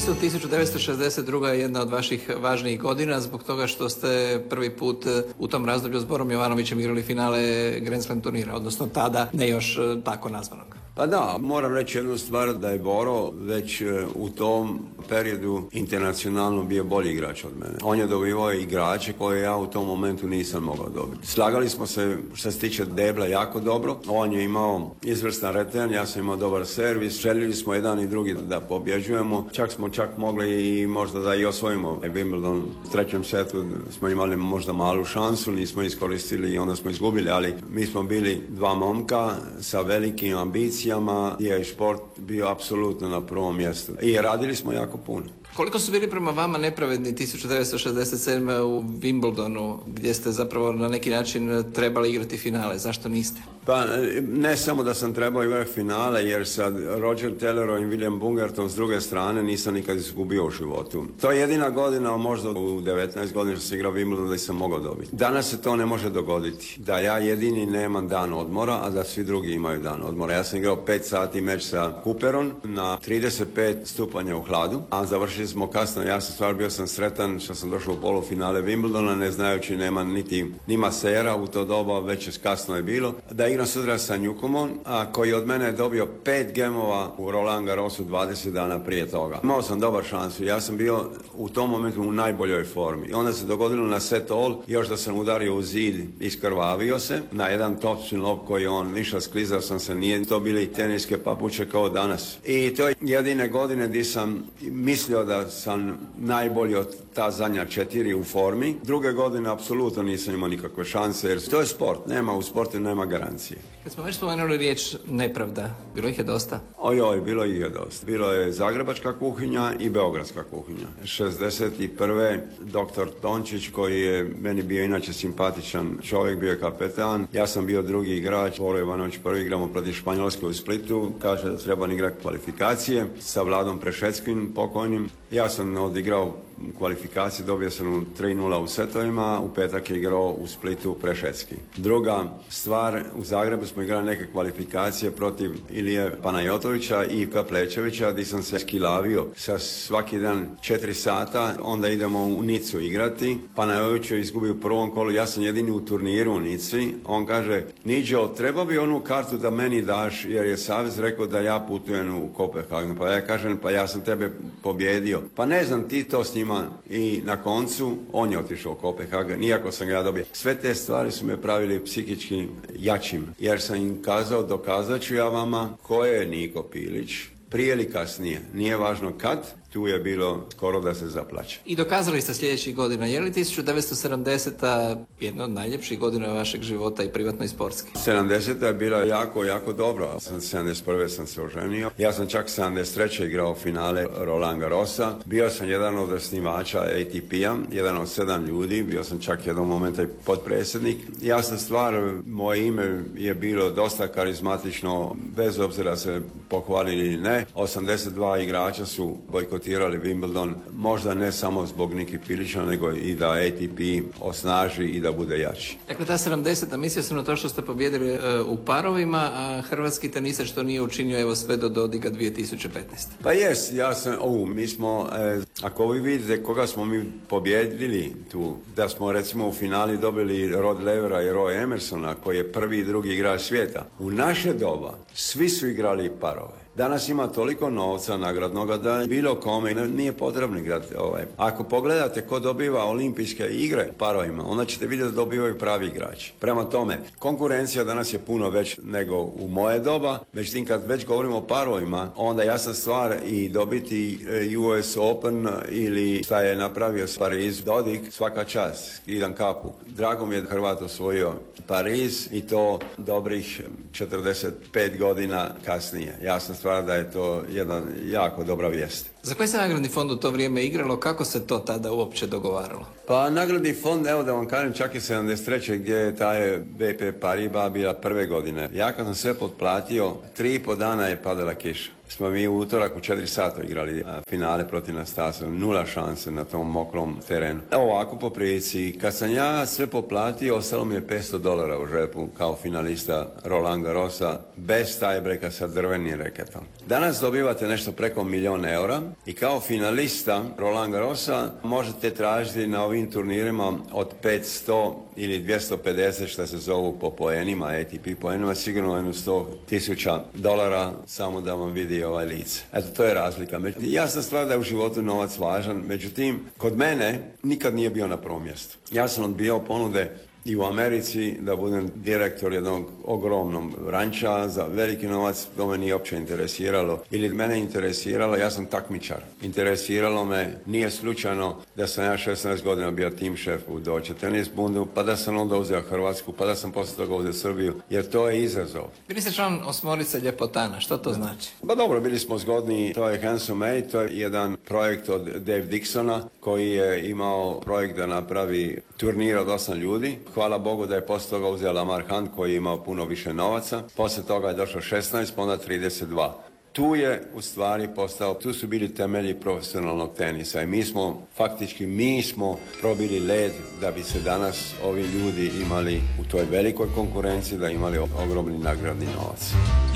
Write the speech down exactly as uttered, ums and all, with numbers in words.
smislu tisuću devetsto šezdeset druga je jedna od vaših važnijih godina zbog toga što ste prvi put u tom razdoblju s Borom Jovanovićem igrali finale Grand Slam turnira, odnosno tada ne još tako nazvanog. Pa da, moram reći jednu stvar, da je Boro već u tom periodu internacionalno bio bolji igrač od mene. On je dobivao igrače koje ja u tom momentu nisam mogao dobiti. Slagali smo se što se tiče debla jako dobro. On je imao izvrstan return, ja sam imao dobar servis. Željeli smo jedan i drugi da pobjeđujemo. Čak smo čak mogli i možda da i osvojimo Wimbledon. U trećem setu smo imali možda malu šansu, nismo iskoristili i onda smo izgubili, ali mi smo bili dva momka sa velikim ambicijama, gdje je šport bio apsolutno na prvom mjestu. I radili smo jako puno. Koliko su bili prema vama nepravedni tisuću devetsto šezdeset sedme u Wimbledonu, gdje ste zapravo na neki način trebali igrati finale? Zašto niste? Pa ne samo da sam trebao igrati finale, jer sa Roger Tellerom i William Bungertom s druge strane nisam nikad izgubio u životu. To je jedina godina, možda u devetnaest godina što sam igrao Wimbledon da sam mogao dobiti. Danas se to ne može dogoditi. Da ja jedini nemam dan odmora, a da svi drugi imaju dan odmora. Ja sam igrao pet sati meč sa Cooperom na trideset pet stupanja u hladu, a završili smo kasno. Ja sam stvar bio sam sretan što sam došao u polufinale Wimbledona, ne znajući nema niti ni masera u to doba, već je kasno je bilo. Da igram sutra sa Newcomom, a koji od mene je dobio pet gemova u Roland Garrosu dvadeset dana prije toga. Imao sam dobar šansu, ja sam bio u tom momentu u najboljoj formi. I onda se dogodilo na set all, još da sam udario u zid, iskrvavio se, na jedan topspin lop koji on ništa, sklizao sam se, nije to bili teniske papuče kao danas. I to je jedine godine gdje sam mislio da sam najbolji od ta zadnja četiri u formi. Druge godine apsolutno nisam imao nikakve šanse, jer to je sport, nema u sportu, nema garancije. Kad smo već spomenuli riječ nepravda, bilo ih je dosta? Ojoj, bilo ih je dosta. Bilo je zagrebačka kuhinja i beogradska kuhinja. šezdeset prve doktor Tončić, koji je meni bio inače simpatičan čovjek, bio je kapetan. Ja sam bio drugi igrač, Boro Jovanović prvi, igramo protiv Španjolske u Splitu. Kaže da treba igrati kvalifikacije sa Vladom Prešeckim, pokojnim. Ja sam odigrao kvalifikacije, dobio sam u tri nula u setovima, u petak je igrao u Splitu Prešecki. Druga stvar, u Zagrebu smo igrali neke kvalifikacije protiv Ilije Panajotovića i Kaplečevića, gdje sam se skilavio sa svaki dan četiri sata, onda idemo u Nicu igrati. Panajotović je izgubio u prvom kolu, ja sam jedini u turniru u Nici. On kaže, Niđo, treba bi onu kartu da meni daš, jer je savez rekao da ja putujem u Kopenhagen. Pa ja kažem, pa ja sam tebe pobjedio. Pa ne znam, ti to s njima. I na koncu on je otišao u Kopenhagen, iako sam ga dobio. Sve te stvari su me pravili psihički jačim, jer sam im kazao, dokazat ću ja vama ko je Niko Pilić, prije ili kasnije, nije važno kad, tu je bilo skoro da se zaplače. I dokazali ste sljedećih godina. Je li tisuću devetsto sedamdeseta jedna od najljepših godina vašeg života i privatno i sportski? sedamdeseta je bila jako, jako dobro. sedamdeset prve sam se oženio. Ja sam čak sedamdeset treće igrao finale Roland Garrosa. Bio sam jedan od osnivača A T P-a, jedan od sedam ljudi. Bio sam čak jednog momenta i potpredsjednik. Ja sam stvar, moje ime je bilo dosta karizmatično, bez obzira se pohvalili ili ne. osamdeset dva igrača su bojkotirali Wimbledon, možda ne samo zbog Niki Pilića, nego i da A T P osnaži i da bude jači. Dakle, ta sedamdeseta, mislio sam na to što ste pobjedili e, u parovima, a hrvatski tenisač što nije učinio evo sve do Dodiga dvije tisuće petnaeste. Pa jes, ja sam, o, mi smo, e, ako vi vidite koga smo mi pobjedili tu, da smo recimo u finali dobili Rod Levera i Roy Emersona, koji je prvi i drugi igrač svijeta. U naše doba svi su igrali parove. Danas ima toliko novca nagradnoga da bilo kome nije potrebno igrati ovaj. Ako pogledate ko dobiva olimpijske igre parovima, onda ćete vidjeti da dobivaju pravi igrači. Prema tome, konkurencija danas je puno već nego u moje doba, međutim kad već govorimo o parovima, onda jasna stvar i dobiti U S Open ili šta je napravio s Pariz Dodig, svaka čast, idem kapu. Drago mi je da Hrvat osvojio Pariz i to dobrih četrdeset pet godina kasnije. Jasna stvar da je to jedna jako dobra vijest. Za koji se nagradni fond u to vrijeme igralo? Kako se to tada uopće dogovaralo? Pa nagradni fond, evo da vam kažem, čak i sedamdeset treće gdje je taj B P Paribas bila prve godine. Ja kad sam sve potplatio, tri i po dana je padala kiša. smo mi u utorak u četiri sata igrali finale protiv Nastasa. Nula šanse na tom mokrom terenu. Ovako po prilici, kad sam ja sve poplatio, ostalo mi je petsto dolara u žepu kao finalista Roland Garrosa, bez tiebreaka sa drvenim reketom. Danas dobivate nešto preko milijon eura i kao finalista Roland Garrosa možete tražiti na ovim turnirima od petsto ili dvjesto pedeset, što se zovu po poenima, A T P poenima, sigurno jedno sto tisuća dolara samo da vam vidi ovaj lice. Eto, to je razlika. Jasna stvar da je u životu novac važan, međutim, kod mene nikad nije bio na prvom mjestu. Ja sam odbijao ponude i u Americi da budem direktor jednog ogromnog ranča za veliki novac, to me nije uopće interesiralo. Ili mene interesiralo, ja sam takmičar. Interesiralo me, nije slučajno da sam ja šesnaest godina bio tim šef u Deutsche Tennis Bundu, pa da sam onda uzeo Hrvatsku, pa da sam poslije toga uzeo Srbiju, jer to je izazov. Bili ste član osmorice ljepotana, što to znači? Ba dobro, bili smo zgodni, to je Handsome Eight, to je jedan projekt od Dave Dixona koji je imao projekt da napravi turnir od osam ljudi. Hvala Bogu da je poslije toga uzeo Lamar Hunt koji je imao puno više novaca. Poslije toga je došlo šesnaest, pa onda trideset dva. Tu je u stvari postao, tu su bili temelji profesionalnog tenisa i mi smo, faktički mi smo probili led da bi se danas ovi ljudi imali u toj velikoj konkurenciji, da imali ogromni nagradni novac.